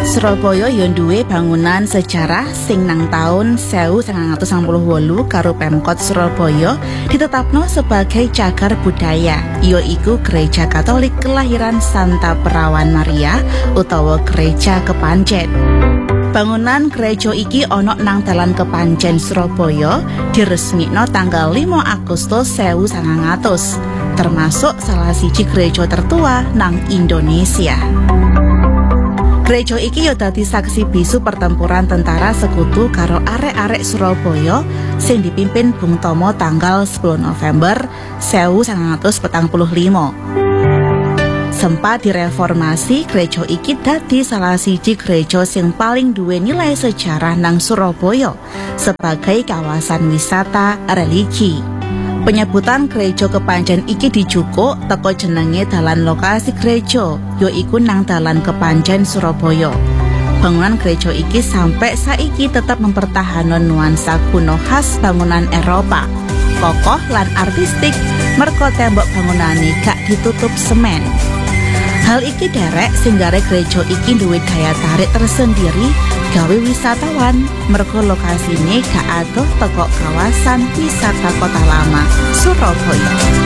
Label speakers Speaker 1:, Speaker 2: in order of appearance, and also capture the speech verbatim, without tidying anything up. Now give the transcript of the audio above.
Speaker 1: Surabaya yo duwe bangunan sejarah sing nang taun seribu sembilan ratus enam puluh wolu karo Pemkot Surabaya ditetapno sebagai cagar budaya, yaiku Gereja Katolik Kelahiran Santa Perawan Maria utawa Gereja Kepanjen. Bangunan gereja iki ana nang Dalan Kepanjen Surabaya diresmikno tanggal lima Agustus seribu sembilan ratus, termasuk salah siji gereja tertua nang Indonesia. Gereja iki yo dadi saksi bisu pertempuran tentara sekutu karo arek-arek Surabaya sing dipimpin Bung Tomo tanggal sepuluh November seribu sembilan ratus petang puluh lima. Sempat direformasi, gereja iki dadi salah siji gereja sing paling duwe nilai sejarah nang Surabaya sebagai kawasan wisata religi. Penyebutan Gereja Kepanjen iki dijukuk teko jenenge dalan lokasi gereja, yaiku nang Dalan Kepanjen Surabaya. Bangunan gereja iki sampai saiki tetap mempertahankan nuansa kuno khas bangunan Eropa, kokoh lan artistik merga tembok bangunane gak ditutup semen. Hal iki derek singgare gereja iki duwe daya tarik tersendiri gawe wisatawan merga lokasine gak adoh teko kawasan wisata Kota Lama Surabaya.